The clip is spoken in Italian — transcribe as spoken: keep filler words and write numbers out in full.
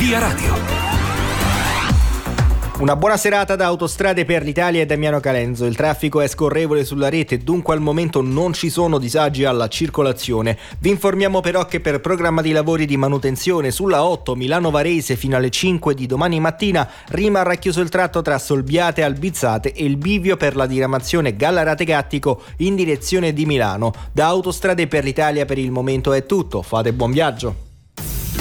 Via Radio. Una buona serata da Autostrade per l'Italia e Damiano Calenzo. Il traffico è scorrevole sulla rete, dunque al momento non ci sono disagi alla circolazione. Vi informiamo però che per programma di lavori di manutenzione sulla otto Milano Varese fino alle cinque di domani mattina rimarrà chiuso il tratto tra Solbiate, Albizzate e il bivio per la diramazione Gallarate Gattico in direzione di Milano. Da Autostrade per l'Italia per il momento è tutto. Fate buon viaggio.